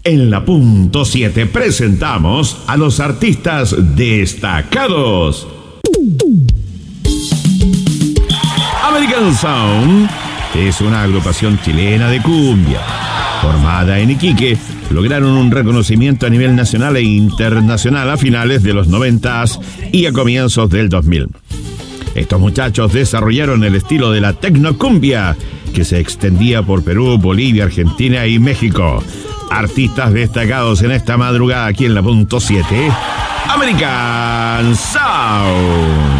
En la punto 7 presentamos a los artistas destacados. American Sound es una agrupación chilena de cumbia. Formada en Iquique, lograron un reconocimiento a nivel nacional e internacional a finales de los 90s y a comienzos del 2000. Estos muchachos desarrollaron el estilo de la tecnocumbia, que se extendía por Perú, Bolivia, Argentina y México. Artistas destacados en esta madrugada aquí en la punto 7, American Sound.